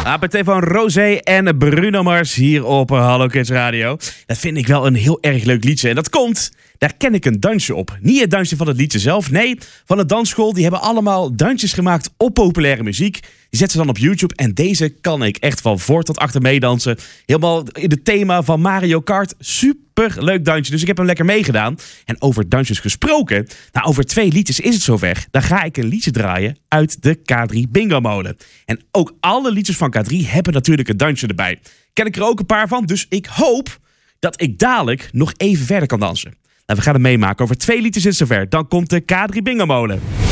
APT van Rosé en Bruno Mars hier op Hallo Kids Radio. Dat vind ik wel een heel erg leuk liedje. En dat komt, daar ken ik een dansje op. Niet het dansje van het liedje zelf, nee, van de dansschool. Die hebben allemaal dansjes gemaakt op populaire muziek. Die zetten ze dan op YouTube en deze kan ik echt van voor tot achter meedansen. Helemaal in het thema van Mario Kart. Super leuk dansje, dus ik heb hem lekker meegedaan. En over dansjes gesproken, nou over 2 liedjes is het zover. Dan ga ik een liedje draaien uit de K3 Bingo Molen. En ook alle liedjes van K3 hebben natuurlijk een dansje erbij. Ken ik er ook een paar van, dus ik hoop dat ik dadelijk nog even verder kan dansen. Nou, we gaan het meemaken. Over 2 liedjes is het zover. Dan komt de K3 Bingo Molen.